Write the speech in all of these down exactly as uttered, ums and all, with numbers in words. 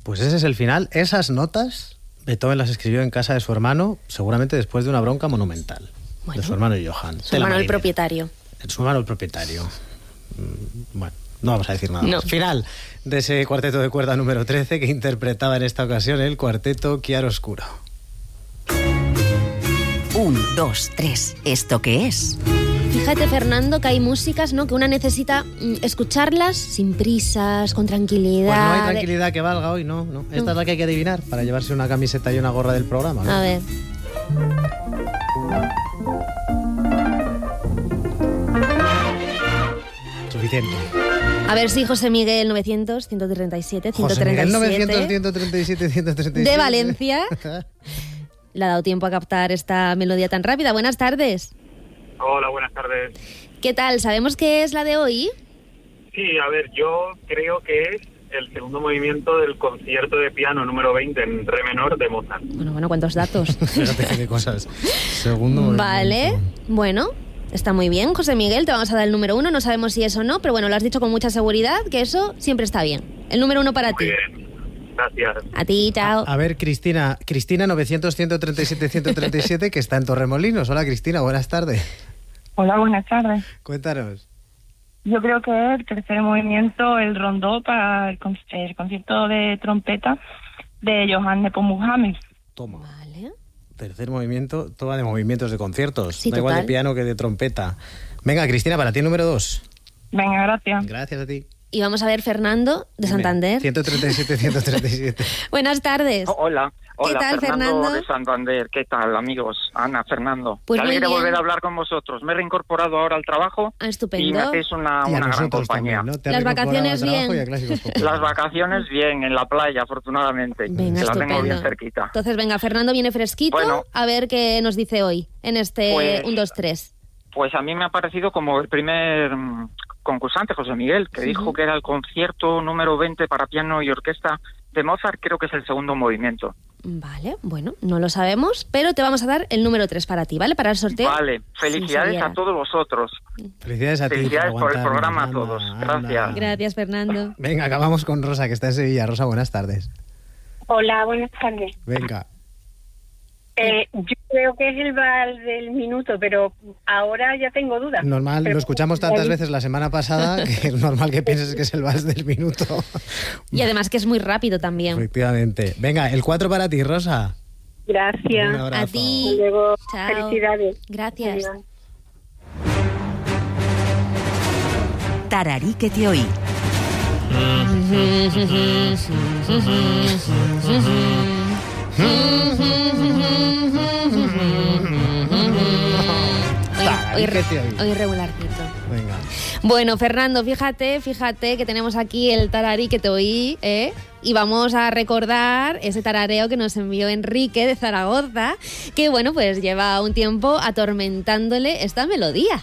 Pues ese es el final. Esas notas Beethoven las escribió en casa de su hermano, seguramente después de una bronca monumental. Bueno, de su hermano Johann. Su hermano el propietario. Su hermano el propietario. Bueno, no vamos a decir nada no. más. Final de ese cuarteto de cuerda número trece que interpretaba en esta ocasión el cuarteto Chiaroscuro. Un, dos, tres. ¿Esto qué es? Fíjate, Fernando, que hay músicas, ¿no?, que una necesita mm, escucharlas sin prisas, con tranquilidad. Pues no hay tranquilidad que valga hoy, no, no. Esta no. es la que hay que adivinar para llevarse una camiseta y una gorra del programa, ¿no? A ver. Suficiente. A ver si José Miguel novecientos, ciento treinta y siete, ciento treinta y siete. José Miguel novecientos, ciento treinta y siete, ciento treinta y siete. De Valencia. Le ha dado tiempo a captar esta melodía tan rápida. Buenas tardes. Hola, buenas tardes. ¿Qué tal? ¿Sabemos qué es la de hoy? Sí, a ver, yo creo que es el segundo movimiento del concierto de piano número veinte en re menor de Mozart. Bueno, bueno, ¿cuántos datos? Fíjate qué cosas. Segundo movimiento. Vale, bueno, está muy bien, José Miguel, te vamos a dar el número uno, no sabemos si es o no, pero bueno, lo has dicho con mucha seguridad, que eso siempre está bien. El número uno para muy ti. Bien. Gracias. A ti, chao. A, a ver, Cristina, Cristina novecientos, ciento treinta y siete, ciento treinta y siete, que está en Torremolinos. Hola, Cristina, buenas tardes. Hola, buenas tardes. Cuéntanos. Yo creo que el tercer movimiento, el rondó para el, con- el concierto de trompeta de Johann Nepomuk Hammel. Toma. Vale. Tercer movimiento, toma de movimientos de conciertos. Sí, da igual total. de piano que de trompeta. Venga, Cristina, para ti el número dos. Venga, gracias. Gracias a ti. Y vamos a ver Fernando, de Santander. ciento treinta y siete, ciento treinta y siete. Buenas tardes. Oh, hola, hola, ¿Qué tal, Fernando, Fernando? de Santander. ¿Qué tal, amigos? Ana, Fernando. Pues Qué muy alegre bien. volver a hablar con vosotros. Me he reincorporado ahora al trabajo Ah, y estupendo. me hacéis una, Y a una gran nosotros compañía. también, ¿no? Te has Las reincorporado vacaciones al trabajo bien. y a Clásicos Populares. Las vacaciones bien, en la playa, afortunadamente. Venga, que la tengo estupendo. bien cerquita. Entonces, venga, Fernando viene fresquito, Bueno. a ver qué nos dice hoy en este Pues- un, dos, tres. Pues a mí me ha parecido como el primer mm, concursante, José Miguel, que Sí. dijo que era el concierto número veinte para piano y orquesta de Mozart. Creo que es el segundo movimiento. Vale, bueno, no lo sabemos, pero te vamos a dar el número tres para ti, ¿vale? Para el sorteo. Vale, felicidades Sevilla. a todos vosotros. Felicidades a ti. Felicidades por el aguantarnos, programa a anda, todos. anda. Gracias. Gracias, Fernando. Venga, acabamos con Rosa, que está en Sevilla. Rosa, buenas tardes. Hola, buenas tardes. Venga. Eh, yo creo que es el vals del minuto, pero ahora ya tengo dudas. Normal, Pero- lo escuchamos tantas veces la semana pasada que es normal que pienses que es el vals del minuto. Y además que es muy rápido también. Efectivamente. Venga, el cuatro para ti, Rosa. Gracias. Un abrazo. A ti. Hasta luego. Chao. Felicidades. Gracias. Adiós. Tararí que te oí. Hoy, hoy, ¿Qué te oí? hoy regularcito. Venga. Bueno, Fernando, fíjate, fíjate que tenemos aquí el tararí que te oí, ¿eh? Y vamos a recordar ese tarareo que nos envió Enrique de Zaragoza, que bueno, pues lleva un tiempo atormentándole esta melodía.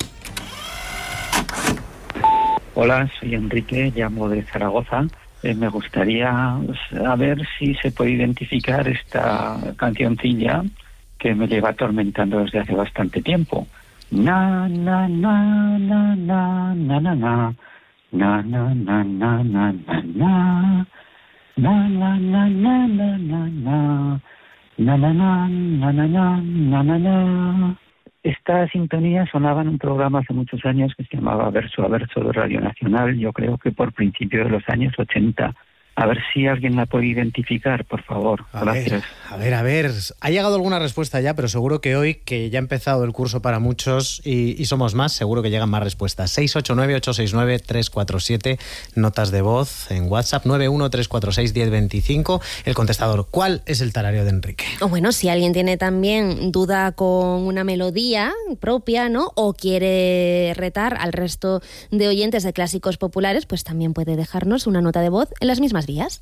Hola, soy Enrique, llamo de Zaragoza. Eh, me gustaría saber si se puede identificar esta cancioncilla que me lleva atormentando desde hace bastante tiempo. Na, na, na, na, na, na, na, na. Na, na, na, na, na, na, na. Na, na, na, na, na, na, na. Na, na, na, na, na, na, na, na, na. Esta sintonía sonaba en un programa hace muchos años que se llamaba Verso a Verso de Radio Nacional, yo creo que por principio de los años ochenta. A ver si alguien la puede identificar, por favor. A Gracias. ver, a ver, a ver. Ha llegado alguna respuesta ya, pero seguro que hoy, que ya ha empezado el curso para muchos y, y somos más, seguro que llegan más respuestas. seis ocho nueve, ocho seis nueve, tres cuatro siete, notas de voz en WhatsApp, nueve uno tres cuatro seis, uno cero dos cinco. El contestador, ¿cuál es el tarareo de Enrique? O bueno, si alguien tiene también duda con una melodía propia, ¿no? O quiere retar al resto de oyentes de Clásicos Populares, pues también puede dejarnos una nota de voz en las mismas vías.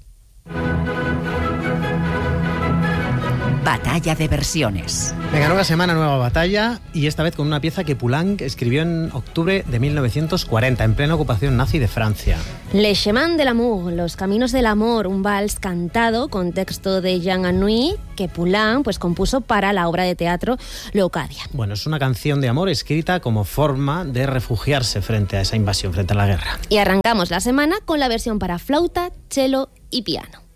Batalla de versiones. Venga, nueva semana, nueva batalla, y esta vez con una pieza que Poulenc escribió en octubre de mil novecientos cuarenta, en plena ocupación nazi de Francia. Le Chemin de l'amour, Los Caminos del Amor, un vals cantado con texto de Jean Anouilh que Poulenc pues, compuso para la obra de teatro Leocadia. Bueno, es una canción de amor escrita como forma de refugiarse frente a esa invasión, frente a la guerra. Y arrancamos la semana con la versión para flauta, cello y piano.